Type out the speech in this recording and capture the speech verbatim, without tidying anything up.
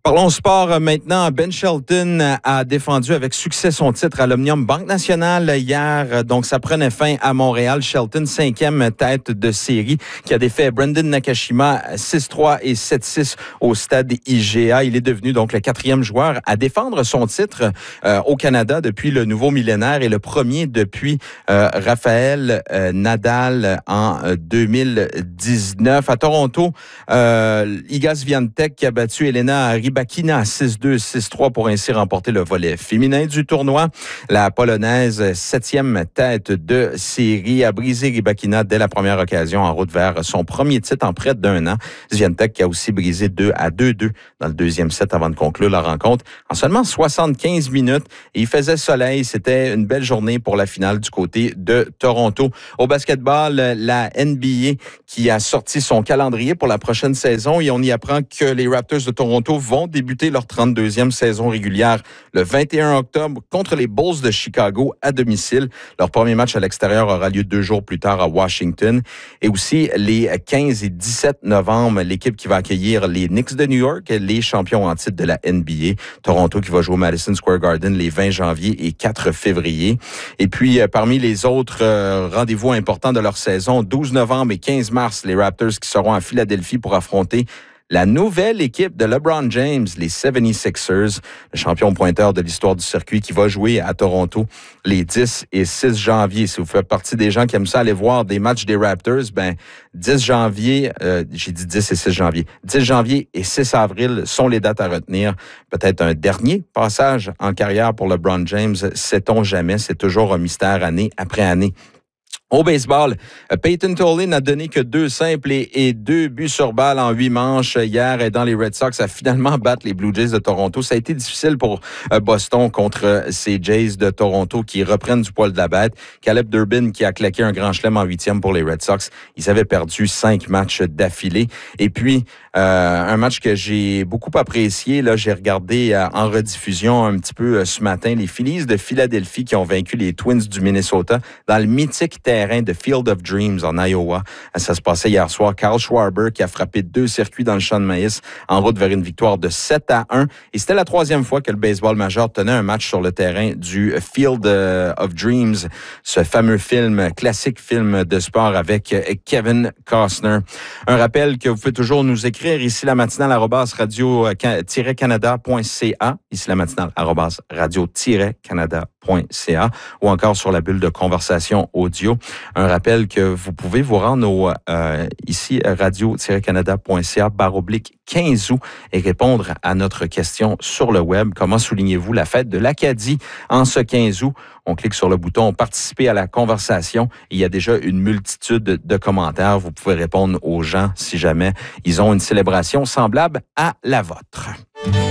Parlons sport maintenant. Ben Shelton a défendu avec succès son titre à l'Omnium Banque Nationale hier. Donc, ça prenait fin à Montréal. Shelton, cinquième tête de série, qui a défait Brandon Nakashima six trois et sept six au stade I G A. Il est devenu donc le quatrième joueur à défendre son titre euh, au Canada depuis le nouveau millénaire et le premier depuis euh, Raphaël euh, Nadal en deux mille dix-neuf. À Toronto, euh, Iga Swiatek qui a battu Elena Rybakina six deux, six trois pour ainsi remporter le volet féminin du tournoi. La Polonaise, septième tête de série, a brisé Rybakina dès la première occasion en route vers son premier titre en près d'un an. Swiatek qui a aussi brisé deux à deux deux dans le deuxième set avant de conclure la rencontre en seulement soixante-quinze minutes. Et il faisait soleil. C'était une belle journée pour la finale du côté de Toronto. Au basketball, la N B A qui a sorti son calendrier pour la prochaine saison et on y apprend que les Raptors de Toronto vont débuter leur trente-deuxième saison régulière le vingt et un octobre contre les Bulls de Chicago à domicile. Leur premier match à l'extérieur aura lieu deux jours plus tard à Washington. Et aussi, les quinze et dix-sept novembre, l'équipe qui va accueillir les Knicks de New York, les champions en titre de la N B A. Toronto qui va jouer au Madison Square Garden les vingt janvier et quatre février. Et puis, parmi les autres euh, rendez-vous importants de leur saison, douze novembre et quinze mars, les Raptors qui seront à Philadelphie pour affronter la nouvelle équipe de LeBron James, les soixante-sixers, le champion pointeur de l'histoire du circuit qui va jouer à Toronto les dix et six janvier. Si vous faites partie des gens qui aiment ça aller voir des matchs des Raptors, ben dix janvier, euh, j'ai dit dix et six janvier, dix janvier et six avril sont les dates à retenir. Peut-être un dernier passage en carrière pour LeBron James, sait-on jamais, c'est toujours un mystère année après année. Au baseball, Peyton Tolley n'a donné que deux simples et, et deux buts sur balle en huit manches hier aidant les Red Sox à finalement battre les Blue Jays de Toronto. Ça a été difficile pour Boston contre ces Jays de Toronto qui reprennent du poil de la bête. Caleb Durbin qui a claqué un grand chelem en huitième pour les Red Sox. Ils avaient perdu cinq matchs d'affilée. Et puis, euh, un match que j'ai beaucoup apprécié, là, j'ai regardé euh, en rediffusion un petit peu euh, ce matin, les Phillies de Philadelphie qui ont vaincu les Twins du Minnesota dans le mythique terrain de Field of Dreams en Iowa. Ça se passait hier soir. Kyle Schwarber qui a frappé deux circuits dans le champ de maïs en route vers une victoire de sept à un. Et c'était la troisième fois que le baseball majeur tenait un match sur le terrain du Field of Dreams, ce fameux film, classique film de sport avec Kevin Costner. Un rappel que vous pouvez toujours nous écrire ici la matinale arobase radio tiret canada point c a, ici la matinale arobase radio tiret canada point c a ou encore sur la bulle de conversation audio. Un rappel que vous pouvez vous rendre au, euh, ici radio tiret canada point c a barre oblique quinze août et répondre à notre question sur le web. Comment soulignez-vous la fête de l'Acadie en ce quinze août? On clique sur le bouton « Participer à la conversation ». Il y a déjà une multitude de commentaires. Vous pouvez répondre aux gens si jamais ils ont une célébration semblable à la vôtre.